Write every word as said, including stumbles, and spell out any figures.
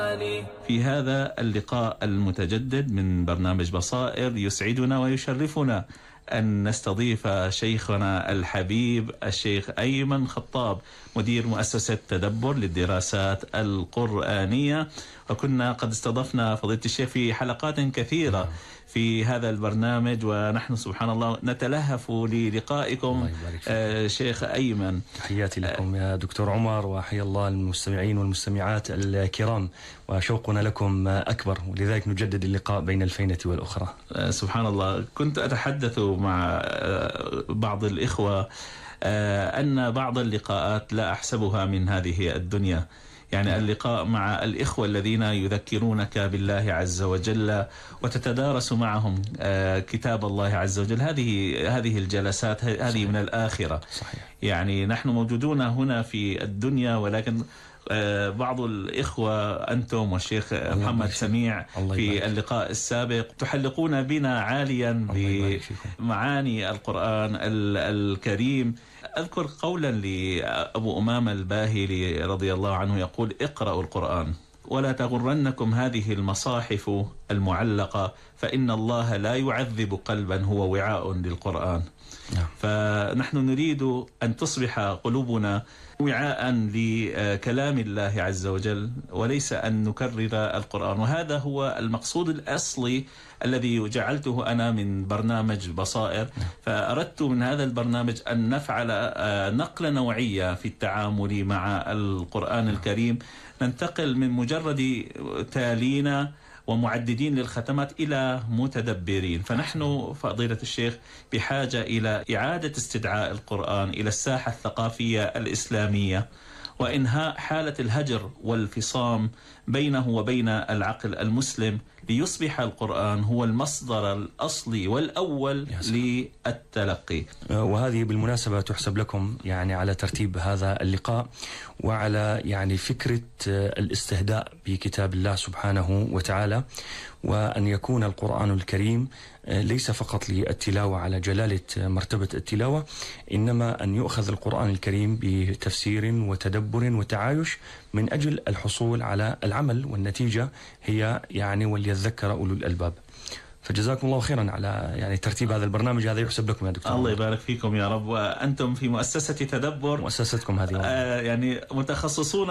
في هذا اللقاء المتجدد من برنامج بصائر يسعدنا ويشرفنا أن نستضيف شيخنا الحبيب الشيخ أيمن خطاب، مدير مؤسسة تدبر للدراسات القرآنية. وكنا قد استضفنا فضيلة الشيخ في حلقات كثيرة في هذا البرنامج، ونحن سبحان الله نتلهف للقائكم. آه شيخ أيمن، تحياتي لكم يا دكتور عمر، وحيا الله المستمعين والمستمعات الكرام، وشوقنا لكم أكبر، ولذلك نجدد اللقاء بين الفينة والأخرى. آه سبحان الله. كنت أتحدث مع آه بعض الإخوة آه أن بعض اللقاءات لا أحسبها من هذه الدنيا، يعني اللقاء مع الإخوة الذين يذكرونك بالله عز وجل وتتدارس معهم كتاب الله عز وجل، هذه هذه الجلسات هذه من الآخرة. صحيح. يعني نحن موجودون هنا في الدنيا، ولكن بعض الإخوة أنتم والشيخ محمد سميع في اللقاء السابق تحلقون بنا عاليا بمعاني القرآن الكريم. أذكر قولا لأبو أمامة الباهلي رضي الله عنه يقول: اقرأوا القرآن ولا تغرنكم هذه المصاحف المعلقة، فإن الله لا يعذب قلبا هو وعاء للقرآن. فنحن نريد أن تصبح قلوبنا وعاء لكلام الله عز وجل، وليس أن نكرر القرآن. وهذا هو المقصود الأصلي الذي جعلته أنا من برنامج بصائر. فأردت من هذا البرنامج أن نفعل نقلة نوعية في التعامل مع القرآن الكريم، ننتقل من مجرد تالينا ومعددين للختمات إلى متدبرين. فنحن فضيلة الشيخ بحاجة إلى إعادة استدعاء القرآن إلى الساحة الثقافية الإسلامية، وإنهاء حالة الهجر والفصام بينه وبين العقل المسلم، ليصبح القرآن هو المصدر الأصلي والأول للتلقي. وهذه بالمناسبة تحسب لكم يعني على ترتيب هذا اللقاء، وعلى يعني فكرة الاستهداء بكتاب الله سبحانه وتعالى، وأن يكون القرآن الكريم ليس فقط للتلاوة على جلالة مرتبة التلاوة، إنما أن يؤخذ القرآن الكريم بتفسير وتدبر وتعايش من أجل الحصول على العمل، والنتيجة هي يعني وليذكر أولو الألباب. فجزاكم الله خيرا على يعني ترتيب هذا البرنامج، هذا يحسب لكم يا دكتور. الله يبارك فيكم يا رب. وأنتم في مؤسسة تدبر، مؤسستكم هذه آه يعني متخصصون